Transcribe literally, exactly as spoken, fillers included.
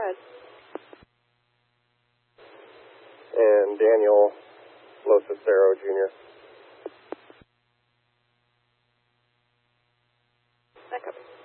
ahead. And Daniel Los Acero Junior That copy.